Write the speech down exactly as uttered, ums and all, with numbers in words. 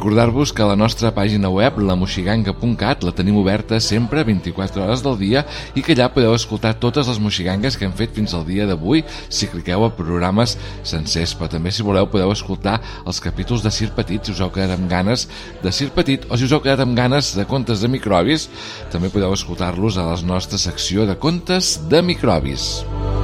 Recordar-vos que la nostra pàgina web, la moixiganga punt cat, la tenim oberta sempre vint-i-quatre hores del dia i que allà podeu escoltar totes les moixigangues que hem fet fins al dia d'avui si cliqueu a programes sencers, però també si voleu podeu escoltar els capítols de Sir Petit si us heu quedat amb ganes de Sir Petit, o si us heu quedat amb ganes de contes de microbis també podeu escoltar-los a la nostra secció de contes de microbis.